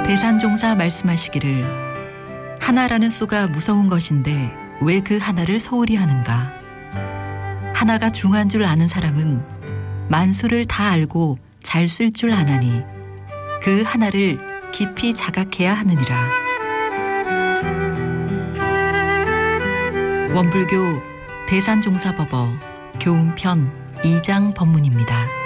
대산종사 말씀하시기를 하나라는 수가 무서운 것인데 왜 그 하나를 소홀히 하는가. 하나가 중한 줄 아는 사람은 만수를 다 알고 잘 쓸 줄 아나니 그 하나를 깊이 자각해야 하느니라. 원불교 대산종사법어 교훈편 2장 법문입니다.